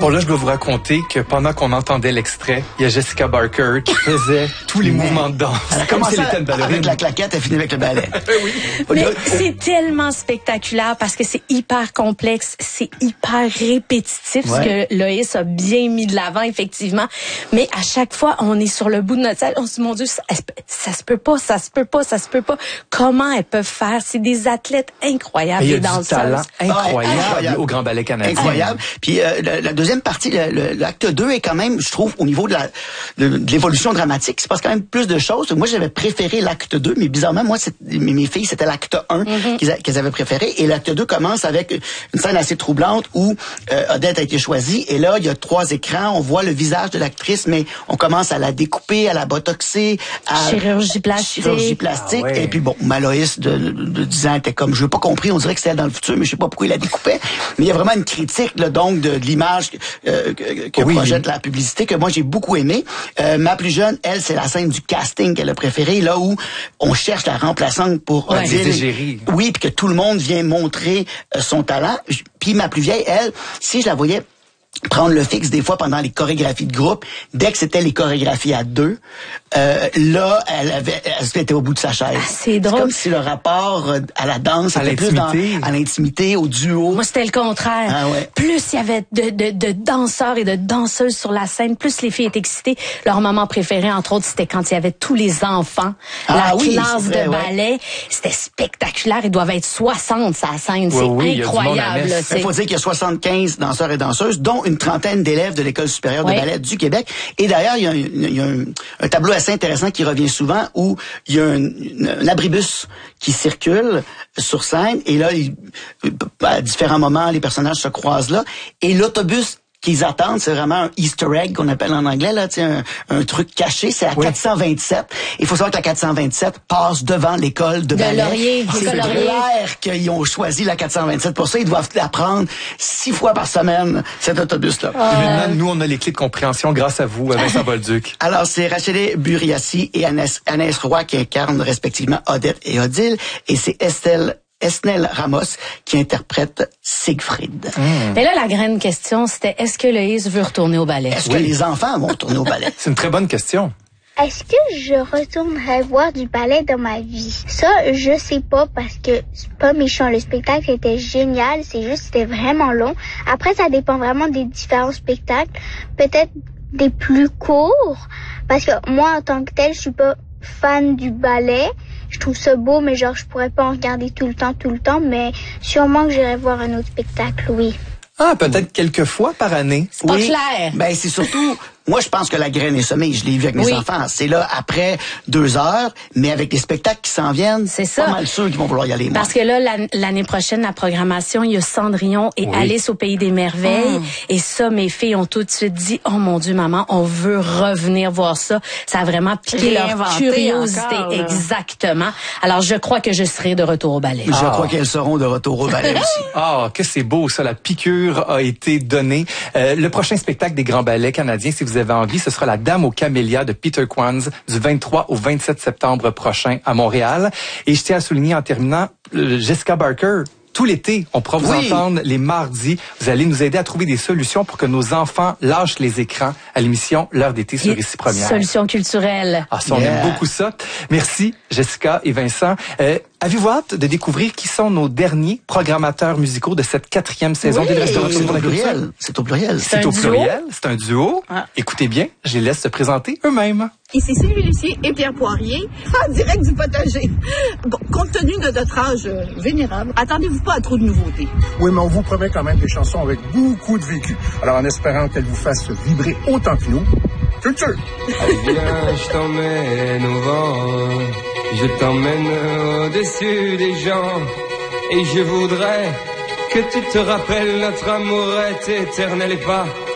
Bon, là, je dois vous raconter que pendant qu'on entendait l'extrait, il y a Jessica Barker qui faisait tous les mouvements de danse. Elle a comme si commencé elle était une ballerine. avec la claquette, elle finit avec le ballet. Oui. Mais c'est tellement spectaculaire parce que c'est hyper complexe, c'est hyper répétitif, ce que Loïs a bien mis de l'avant, effectivement. Mais à chaque fois, on est sur le bout de notre salle. On se dit, mon Dieu, ça se peut pas, ça se peut pas, ça se peut pas. Comment elles peuvent faire? C'est des athlètes incroyables, il y a des danseuses. du talent incroyable au Grand Ballet canadien. Incroyable. Puis la deuxième partie, l'acte 2 est quand même, je trouve, au niveau de l'évolution dramatique, c'est parce quand même plus de choses. Moi, j'avais préféré l'acte 2, mais bizarrement, moi, mes filles, c'était l'acte 1 qu'elles avaient préféré. Et l'acte 2 commence avec une scène assez troublante où Odette a été choisie. Et là, il y a 3 écrans. On voit le visage de l'actrice, mais on commence à la découper, à la botoxer, à chirurgie plastique. Ah ouais. Et puis bon, Maloïs de 10 ans était comme, je n'ai pas compris, on dirait que c'était dans le futur, mais je sais pas pourquoi il la découpait. Mais il y a vraiment une critique là, donc de l'image que projette la publicité que moi j'ai beaucoup aimé. Ma plus jeune, elle, c'est la scène du casting qu'elle a préférée, là où on cherche la remplaçante pour Odile. Oui, puis que tout le monde vient montrer son talent. Puis ma plus vieille, elle, si je la voyais prendre le fixe des fois pendant les chorégraphies de groupe, dès que c'était les chorégraphies à 2, là, elle était au bout de sa chaise. C'est drôle. C'est comme si le rapport à la danse était plus à l'intimité, au duo. Moi, c'était le contraire. Ah ouais. Plus il y avait de danseurs et de danseuses sur la scène, plus les filles étaient excitées. Leur moment préféré, entre autres, c'était quand il y avait tous les enfants. La classe de ballet. C'était spectaculaire. Ils doivent être 60 sur la scène. C'est incroyable. Il faut dire qu'il y a 75 danseurs et danseuses, dont une trentaine d'élèves de l'École supérieure de ballet du Québec. Et d'ailleurs, il y a un tableau assez intéressant qui revient souvent où il y a un abribus qui circule sur scène. Et là, à différents moments, les personnages se croisent là. Et l'autobus qu'ils attendent, c'est vraiment un Easter egg qu'on appelle en anglais, là, un truc caché. C'est la 427. Il faut savoir que la 427 passe devant l'école de ballet. Laurier. C'est clair qu'ils ont choisi la 427 pour ça. Ils doivent l'apprendre 6 fois par semaine, cet autobus-là. Maintenant, nous, on a les clés de compréhension grâce à vous, Vincent Bolduc. Alors, c'est Rachel Buriassi et Anaïs Roy qui incarnent respectivement Odette et Odile. Et c'est Esnel Ramos qui interprète Siegfried. Mais là, la grande question, c'était est-ce que Loïs veut retourner au ballet? Est-ce que les enfants vont retourner au ballet? C'est une très bonne question. Est-ce que je retournerai voir du ballet dans ma vie? Ça, je sais pas parce que c'est pas méchant. Le spectacle était génial. C'est juste c'était vraiment long. Après, ça dépend vraiment des différents spectacles. Peut-être des plus courts. Parce que moi, en tant que telle, je suis pas fan du ballet. Je trouve ça beau, mais genre, je pourrais pas en regarder tout le temps, mais sûrement que j'irai voir un autre spectacle, oui. Ah, peut-être quelques fois par année. C'est pas clair. Ben, c'est surtout, moi, je pense que la graine est semée. Je l'ai vu avec mes enfants. C'est là, après 2 heures, mais avec des spectacles qui s'en viennent. C'est ça. Pas mal sûr qu'ils vont vouloir y aller, moi. Parce que là, l'année prochaine, la programmation, il y a Cendrillon et Alice au Pays des Merveilles. Et ça, mes filles ont tout de suite dit, oh mon Dieu, maman, on veut revenir voir ça. Ça a vraiment piqué leur curiosité. Encore, exactement. Alors, je crois que je serai de retour au ballet. Je crois qu'elles seront de retour au ballet aussi. Ah, que c'est beau, ça. La piqûre a été donnée. Le prochain spectacle des Grands Ballets canadiens, si vous avez envie, ce sera La Dame aux Camélias de Peter Kwanz du 23 au 27 septembre prochain à Montréal. Et je tiens à souligner en terminant, Jessica Barker, tout l'été, on pourra vous entendre les mardis. Vous allez nous aider à trouver des solutions pour que nos enfants lâchent les écrans à l'émission L'heure d'été sur Ici Première. Solutions culturelles. Ah, ça, on aime beaucoup ça. Merci, Jessica et Vincent. Avez-vous hâte de découvrir qui sont nos derniers programmateurs musicaux de cette 4e saison des Restaurations de la Culture? C'est au pluriel. C'est au pluriel. C'est un duo. Écoutez bien, je les laisse se présenter eux-mêmes. Ici Sylvie Lucier et Pierre Poirier, en direct du potager. Bon, compte tenu de notre âge vénérable, attendez-vous pas à trop de nouveautés. Oui, mais on vous promet quand même des chansons avec beaucoup de vécu. Alors, en espérant qu'elles vous fassent vibrer autant que nous, culture! Allez, viens, je t'emmène au vent, je t'emmène au-dessus des gens, et je voudrais que tu te rappelles, notre amour est éternel et pas